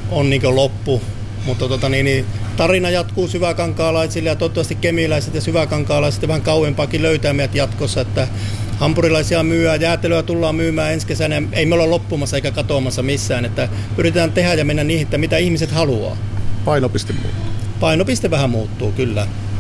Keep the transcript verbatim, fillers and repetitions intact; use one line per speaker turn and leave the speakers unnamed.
on niin loppu. Mutta tota, niin, niin, tarina jatkuu syväkankaalaisille ja toivottavasti kemiläiset ja syväkankaalaiset vähän kauempaakin löytää meidät jatkossa. Että hampurilaisia myyään, jäätelöä tullaan myymään ensi kesänä. Ei me olla loppumassa eikä katoamassa missään. Että yritetään tehdä ja mennä niihin, että mitä ihmiset haluaa.
Painopiste muuttuu.
Painopiste vähän muuttuu, kyllä.